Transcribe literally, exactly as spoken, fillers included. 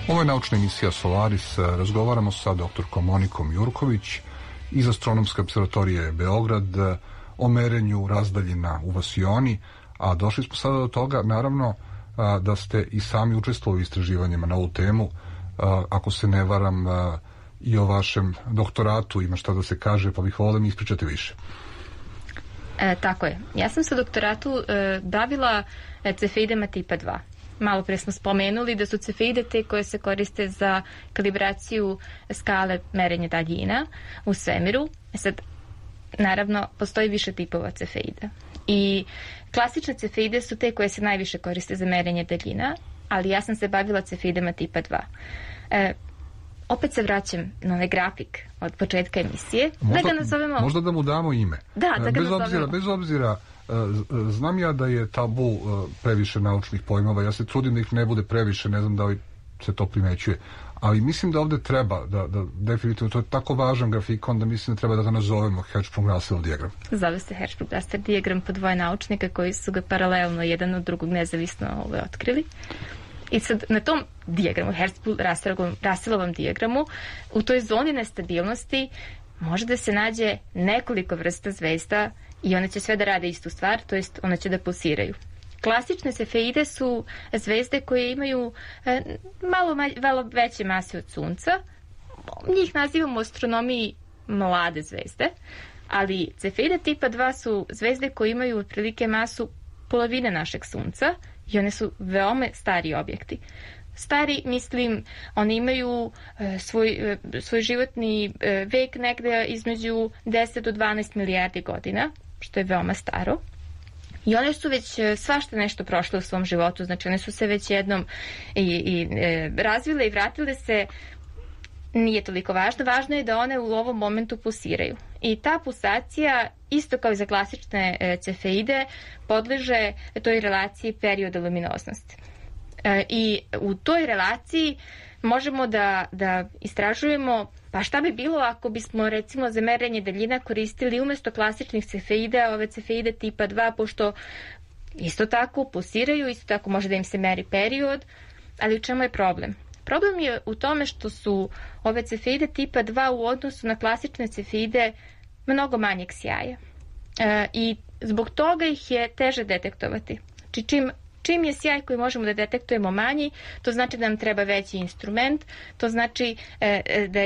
Ovo je naučna emisija Solaris. Razgovaramo sa doktorkom Monikom Jurković iz Astronomske observatorije Beograd o merenju razdaljina u vasioni, a došli smo sada do toga, naravno, da ste i sami učestvovali u istraživanjima na ovu temu. Ako se ne varam, i o vašem doktoratu ima šta da se kaže, pa bih volio da mi ispričate više. E, tako je. Ja sam se u doktoratu e, bavila cefeidama tipa dva. Malo pre smo spomenuli da su cefeide te koje se koriste za kalibraciju skale merenja daljina u svemiru. Sad, naravno, postoji više tipova cefeida. I klasične cefeide su te koje se najviše koriste za merenje daljina, ali ja sam se bavila cefeidama tipa dva. E, opet se vraćam na ovaj grafik od početka emisije. Možda da ga nazovemo... možda da mu damo ime. Da, da ga bez nazovemo. Obzira, bez obzira, znam ja da je tabu previše naučnih pojmova, ja se trudim da ih ne bude previše, ne znam da li se to primećuje, ali mislim da ovde treba, da, da definitivno, to je tako važan grafikon da mislim da treba da ga nazovemo Hertzsprung-Russell dijagram. Zove se Hertzsprung-Russell dijagram po dvoje naučnika koji su ga paralelno jedan od drugog nezavisno ovaj, otkrili. I sad na tom dijagramu, Hertzsprung-Russellovom dijagramu, u toj zoni nestabilnosti može da se nađe nekoliko vrsta zvezda i one će sve da rade istu stvar, to jest one će da pulsiraju. Klasične cefeide su zvezde koje imaju e, malo, malo veće mase od Sunca. Njih nazivamo u astronomiji mlade zvezde, ali cefeide tipa dva su zvezde koje imaju otprilike masu polovine našeg Sunca i one su veoma stari objekti. Stari, mislim, oni imaju e, svoj, e, svoj životni e, vek negde između deset do dvanaest milijardi godina, što je veoma staro. I one su već svašta nešto prošle u svom životu, znači one su se već jednom i, i e, razvile i vratile se, nije toliko važno, važno je da one u ovom momentu pulsiraju. I ta pulsacija, isto kao i za klasične e, cefeide, podleže toj relaciji perioda luminoznosti. E, I u toj relaciji možemo da, da istražujemo pa šta bi bilo ako bismo recimo za merenje daljina koristili umesto klasičnih cefeida ove cefeide tipa dva, pošto isto tako pulsiraju, isto tako može da im se meri period, ali u čemu je problem? Problem je u tome što su ove cefeide tipa dva u odnosu na klasične cefeide mnogo manjeg sjaja. E, I zbog toga ih je teže detektovati. Znači čim Čim je sjaj koji možemo da detektujemo manji, to znači da nam treba veći instrument, to znači e, da